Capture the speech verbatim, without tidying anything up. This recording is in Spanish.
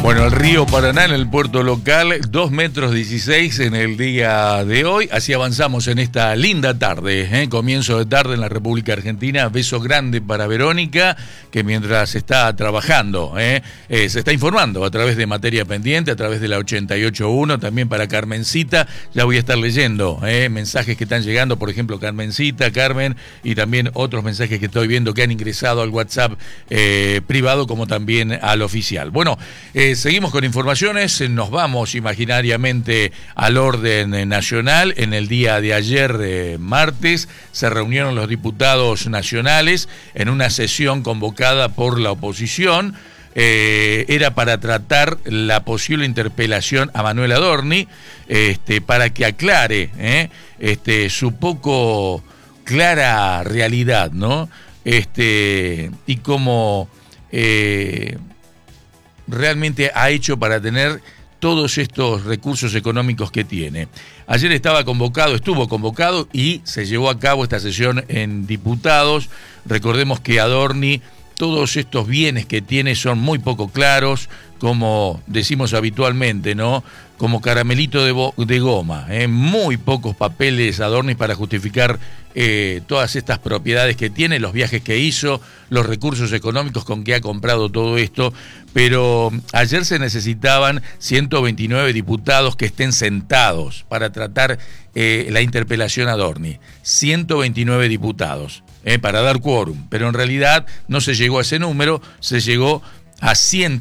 Bueno, el río Paraná en el puerto local, dos metros dieciséis en el día de hoy. Así avanzamos en esta linda tarde, ¿eh? Comienzo de tarde en la República Argentina. Beso grande para Verónica, que mientras está trabajando, ¿eh? Eh, se está informando a través de Materia Pendiente, a través de la ochenta y ocho punto uno. También para Carmencita, ya voy a estar leyendo ¿eh? mensajes que están llegando, por ejemplo, Carmencita, Carmen, y también otros mensajes que estoy viendo que han ingresado al WhatsApp eh, privado, como también al oficial. Bueno, eh, seguimos con informaciones, nos vamos imaginariamente al orden nacional. En el día de ayer, eh, martes, se reunieron los diputados nacionales en una sesión convocada por la oposición. Eh, era para tratar la posible interpelación a Manuel Adorni, este, para que aclare eh, este, su poco clara realidad, ¿no? Este, y cómo eh, realmente ha hecho para tener todos estos recursos económicos que tiene. Ayer estaba convocado, estuvo convocado y se llevó a cabo esta sesión en diputados. Recordemos que Adorni, todos estos bienes que tiene son muy poco claros, como decimos habitualmente, ¿no? Como caramelito de, bo- de goma, ¿eh? Muy pocos papeles Adorni para justificar eh, todas estas propiedades que tiene, los viajes que hizo, los recursos económicos con que ha comprado todo esto. Pero ayer se necesitaban ciento veintinueve diputados que estén sentados para tratar eh, la interpelación a Adorni. ciento veintinueve diputados. Eh, para dar quórum, pero en realidad no se llegó a ese número, se llegó a ciento